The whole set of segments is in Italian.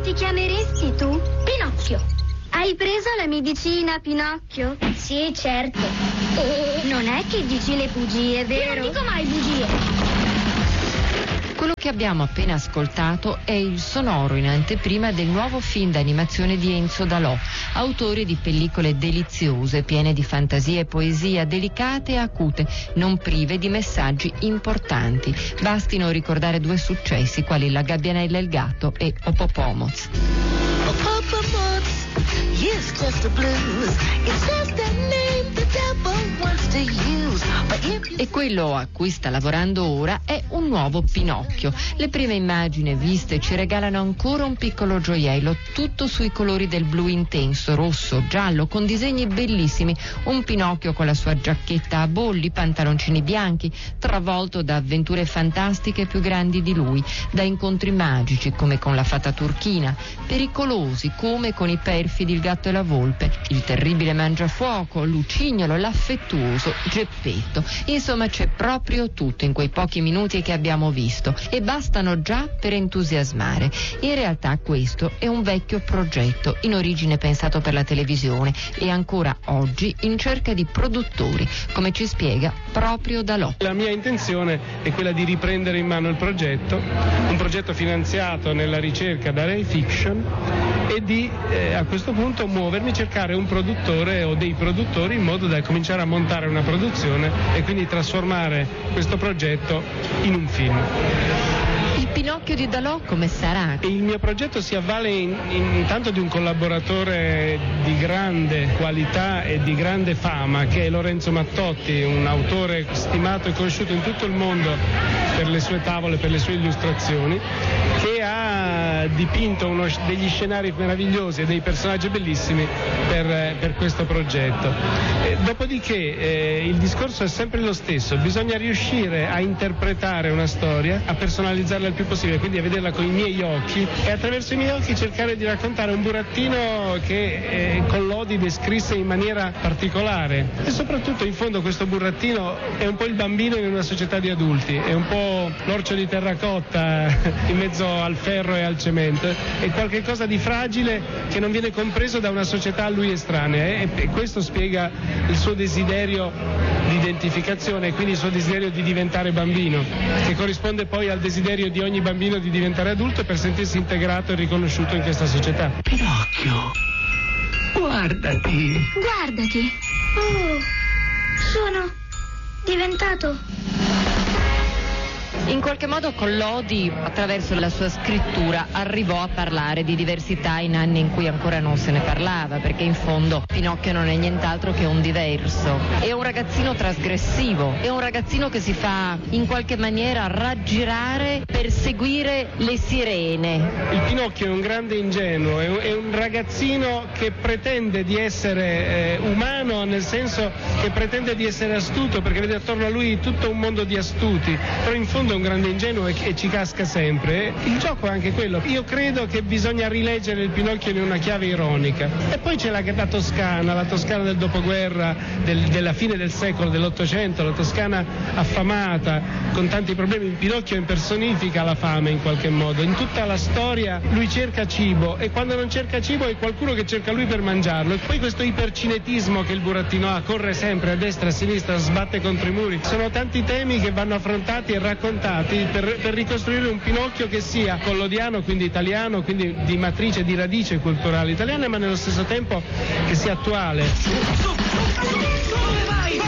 ti chiameresti tu? Pinocchio. Hai preso la medicina, Pinocchio? Sì, certo. Non è che dici le bugie, vero? Io non dico mai bugie. Quello che abbiamo appena ascoltato è il sonoro in anteprima del nuovo film d'animazione di Enzo Dalò, autore di pellicole deliziose, piene di fantasia e poesia, delicate e acute, non prive di messaggi importanti. Bastino ricordare due successi, quali La Gabbianella e il gatto e Opopomoz. Yes, just the blues. It's just that name the devil wants to use. E quello a cui sta lavorando ora è un nuovo Pinocchio. Le prime immagini viste ci regalano ancora un piccolo gioiello, tutto sui colori del blu intenso, rosso, giallo, con disegni bellissimi. Un Pinocchio con la sua giacchetta a bolli, pantaloncini bianchi, travolto da avventure fantastiche più grandi di lui, da incontri magici come con la fata turchina, pericolosi come con i perfidi il gatto e la volpe, il terribile mangiafuoco, Lucignolo, l'affettuoso Geppetto. Insomma, c'è proprio tutto in quei pochi minuti che abbiamo visto e bastano già per entusiasmare. In realtà questo è un vecchio progetto, in origine pensato per la televisione e ancora oggi in cerca di produttori, come ci spiega proprio Dalò. La mia intenzione è quella di riprendere in mano il progetto, un progetto finanziato nella ricerca da Rai Fiction, e di a questo punto muovermi, cercare un produttore o dei produttori in modo da cominciare a montare una produzione e quindi trasformare questo progetto in un film. Il Pinocchio di Dalò come sarà? Il mio progetto si avvale intanto di un collaboratore di grande qualità e di grande fama, che è Lorenzo Mattotti, un autore stimato e conosciuto in tutto il mondo per le sue tavole, per le sue illustrazioni, che ha dipinto degli scenari meravigliosi e dei personaggi bellissimi per questo progetto. Dopodiché il discorso è sempre lo stesso: bisogna riuscire a interpretare una storia, a personalizzarla il più possibile, quindi a vederla con i miei occhi e attraverso i miei occhi cercare di raccontare un burattino che Collodi descrisse in maniera particolare. E soprattutto, in fondo, questo burattino è un po' il bambino in una società di adulti, è un po' l'orcio di terracotta in mezzo al ferro e al cemento, è qualche cosa di fragile che non viene compreso da una società a lui estranea, e questo spiega il suo desiderio di identificazione e quindi il suo desiderio di diventare bambino, che corrisponde poi al desiderio di ogni bambino di diventare adulto per sentirsi integrato e riconosciuto in questa società. Pinocchio, guardati. Guardati. Oh, sono diventato... In qualche modo Collodi, attraverso la sua scrittura, arrivò a parlare di diversità in anni in cui ancora non se ne parlava, perché in fondo Pinocchio non è nient'altro che un diverso. È un ragazzino trasgressivo, è un ragazzino che si fa in qualche maniera raggirare per seguire le sirene. Il Pinocchio è un grande ingenuo, è un ragazzino che pretende di essere umano, nel senso che pretende di essere astuto, perché vede attorno a lui tutto un mondo di astuti, però in fondo è un grande ingenuo e ci casca sempre. Il gioco è anche quello. Io credo che bisogna rileggere il Pinocchio in una chiave ironica. E poi c'è la Toscana del dopoguerra, della fine del secolo, dell'Ottocento, la Toscana affamata, con tanti problemi. Il Pinocchio impersonifica la fame in qualche modo. In tutta la storia lui cerca cibo, e quando non cerca cibo è qualcuno che cerca lui per mangiarlo. E poi questo ipercinetismo che il burattino ha, corre sempre a destra e a sinistra, sbatte contro i muri. Sono tanti temi che vanno affrontati e raccontati per ricostruire un Pinocchio che sia collodiano, quindi italiano, quindi di matrice, di radice culturale italiana, ma nello stesso tempo che sia attuale. Dove vai?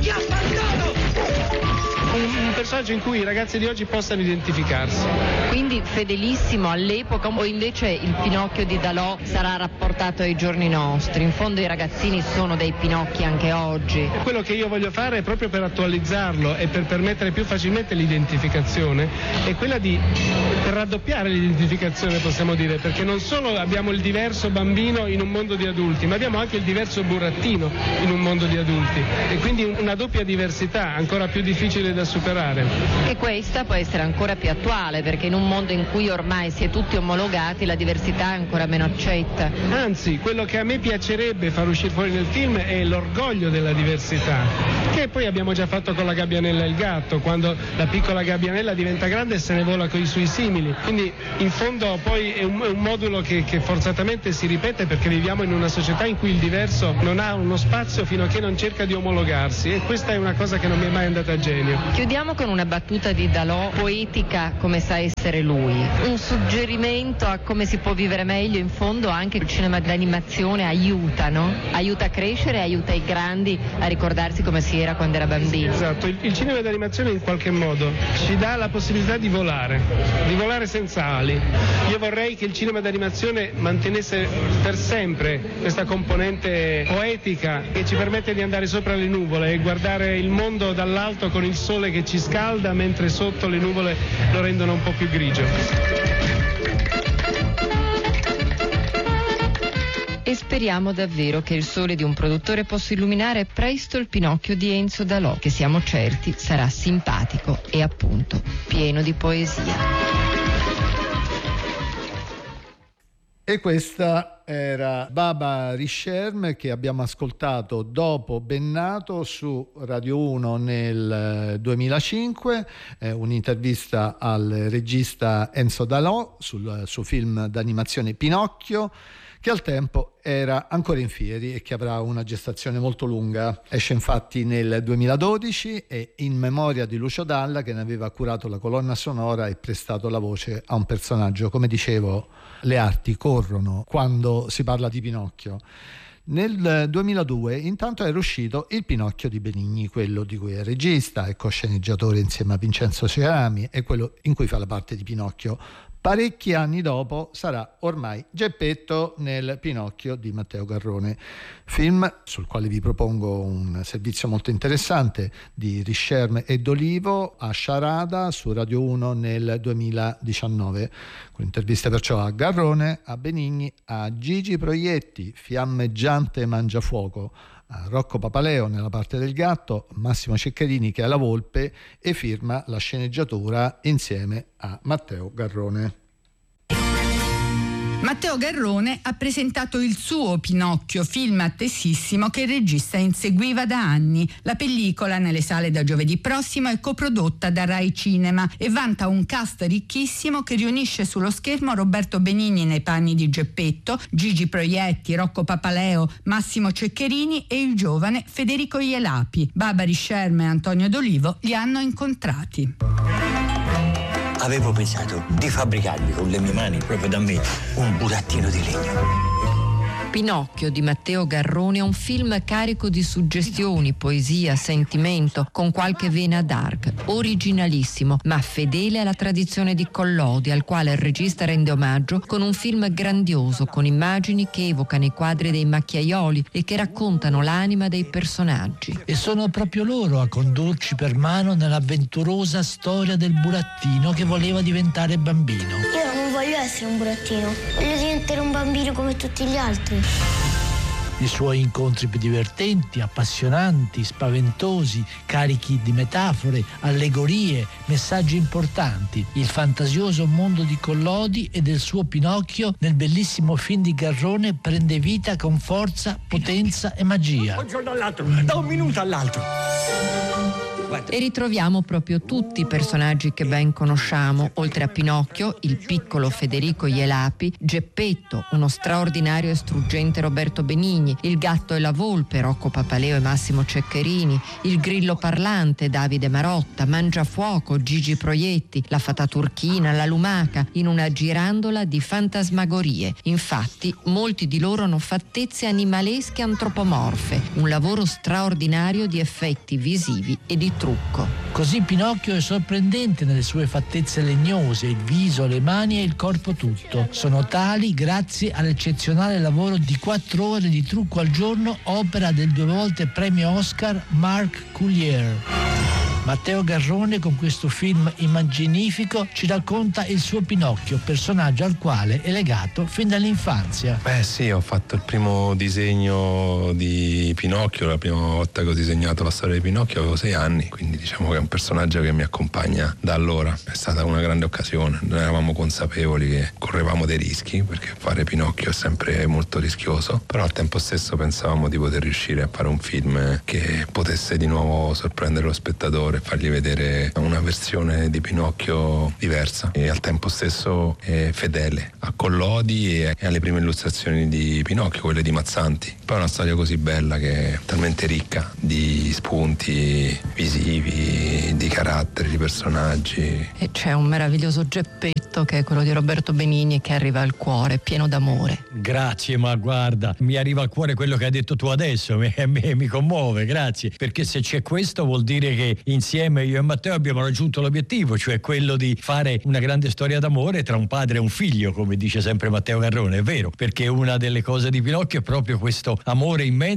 Un personaggio in cui i ragazzi di oggi possano identificarsi. Quindi fedelissimo all'epoca, o invece il Pinocchio di Dalò sarà rapportato ai giorni nostri? In fondo i ragazzini sono dei Pinocchi anche oggi. Quello che io voglio fare è proprio per attualizzarlo e per permettere più facilmente l'identificazione, è quella di raddoppiare l'identificazione, possiamo dire, perché non solo abbiamo il diverso bambino in un mondo di adulti, ma abbiamo anche il diverso burattino in un mondo di adulti, e quindi una doppia diversità ancora più difficile da da superare. E questa può essere ancora più attuale, perché in un mondo in cui ormai si è tutti omologati la diversità è ancora meno accetta. Anzi, quello che a me piacerebbe far uscire fuori nel film è l'orgoglio della diversità, che poi abbiamo già fatto con la Gabbianella e il gatto, quando la piccola Gabbianella diventa grande e se ne vola con i suoi simili. Quindi in fondo poi è un modulo che forzatamente si ripete, perché viviamo in una società in cui il diverso non ha uno spazio fino a che non cerca di omologarsi, e questa è una cosa che non mi è mai andata a genio. Chiudiamo con una battuta di Dalò, poetica come sa essere lui, un suggerimento a come si può vivere meglio. In fondo anche il cinema d'animazione aiuta, no? Aiuta a crescere, aiuta i grandi a ricordarsi come si era quando era bambino. Esatto, il cinema d'animazione in qualche modo ci dà la possibilità di volare senza ali. Io vorrei che il cinema d'animazione mantenesse per sempre questa componente poetica che ci permette di andare sopra le nuvole e guardare il mondo dall'alto con il sole che ci scalda, mentre sotto le nuvole lo rendono un po' più grigio. E speriamo davvero che il sole di un produttore possa illuminare presto il Pinocchio di Enzo Dalò, che siamo certi sarà simpatico e appunto pieno di poesia. E questa era Baba Rischerm, che abbiamo ascoltato dopo Bennato su Radio 1 nel 2005, un'intervista al regista Enzo Dalò sul suo film d'animazione Pinocchio, che al tempo era ancora in fieri e che avrà una gestazione molto lunga. Esce infatti nel 2012 e in memoria di Lucio Dalla, che ne aveva curato la colonna sonora e prestato la voce a un personaggio. Come dicevo, le arti corrono quando si parla di Pinocchio. Nel 2002 intanto era uscito Il Pinocchio di Benigni, quello di cui è regista e co-sceneggiatore insieme a Vincenzo Cerami, e quello in cui fa la parte di Pinocchio. Parecchi anni dopo sarà ormai Geppetto nel Pinocchio di Matteo Garrone, film sul quale vi propongo un servizio molto interessante di Rischerm e D'Olivo a Sciarada su Radio 1 nel 2019, con interviste perciò a Garrone, a Benigni, a Gigi Proietti, fiammeggiante mangiafuoco, a Rocco Papaleo nella parte del gatto, Massimo Ceccherini che è la volpe e firma la sceneggiatura insieme a Matteo Garrone. Matteo Garrone ha presentato il suo Pinocchio, film attesissimo che il regista inseguiva da anni. La pellicola, nelle sale da giovedì prossimo, è coprodotta da Rai Cinema e vanta un cast ricchissimo che riunisce sullo schermo Roberto Benigni nei panni di Geppetto, Gigi Proietti, Rocco Papaleo, Massimo Ceccherini e il giovane Federico Ielapi. Baba Rischerm e Antonio D'Olivo li hanno incontrati. Avevo pensato di fabbricarmi con le mie mani, proprio da me, un burattino di legno. Pinocchio di Matteo Garrone è un film carico di suggestioni, poesia, sentimento, con qualche vena dark, originalissimo, ma fedele alla tradizione di Collodi, al quale il regista rende omaggio con un film grandioso, con immagini che evocano i quadri dei macchiaioli e che raccontano l'anima dei personaggi. E sono proprio loro a condurci per mano nell'avventurosa storia del burattino che voleva diventare bambino. Io non voglio essere un burattino, voglio diventare un bambino come tutti gli altri. I suoi incontri più divertenti, appassionanti, spaventosi, carichi di metafore, allegorie, messaggi importanti. Il fantasioso mondo di Collodi e del suo Pinocchio nel bellissimo film di Garrone prende vita con forza, potenza e magia. Un giorno all'altro, da un minuto all'altro. E ritroviamo proprio tutti i personaggi che ben conosciamo, oltre a Pinocchio, il piccolo Federico Ielapi, Geppetto, uno straordinario e struggente Roberto Benigni, il gatto e la volpe, Rocco Papaleo e Massimo Ceccherini, il grillo parlante, Davide Marotta, Mangiafuoco, Gigi Proietti, la fata turchina, la lumaca, in una girandola di fantasmagorie. Infatti, molti di loro hanno fattezze animalesche antropomorfe, un lavoro straordinario di effetti visivi e di trucco. Così Pinocchio è sorprendente nelle sue fattezze legnose, il viso, le mani e il corpo tutto. Sono tali grazie all'eccezionale lavoro di 4 ore di trucco al giorno, opera del 2 volte premio Oscar Marc Coulier. Matteo Garrone con questo film immaginifico ci racconta il suo Pinocchio, personaggio al quale è legato fin dall'infanzia. Sì, ho fatto il primo disegno di Pinocchio, la prima volta che ho disegnato la storia di Pinocchio avevo 6 anni, quindi diciamo che è un personaggio che mi accompagna da allora. È stata una grande occasione, noi eravamo consapevoli che correvamo dei rischi, perché fare Pinocchio è sempre molto rischioso, però al tempo stesso pensavamo di poter riuscire a fare un film che potesse di nuovo sorprendere lo spettatore, fargli vedere una versione di Pinocchio diversa e al tempo stesso fedele a Collodi e alle prime illustrazioni di Pinocchio, quelle di Mazzanti. Poi è una storia così bella che è talmente ricca di spunti visivi, di caratteri, di personaggi. E c'è un meraviglioso Geppetto che è quello di Roberto Benigni che arriva al cuore, pieno d'amore. Grazie, ma guarda, mi arriva al cuore quello che hai detto tu adesso, mi commuove, grazie, perché se c'è questo vuol dire che insieme io e Matteo abbiamo raggiunto l'obiettivo, cioè quello di fare una grande storia d'amore tra un padre e un figlio, come dice sempre Matteo Garrone, è vero, perché una delle cose di Pinocchio è proprio questo amore immenso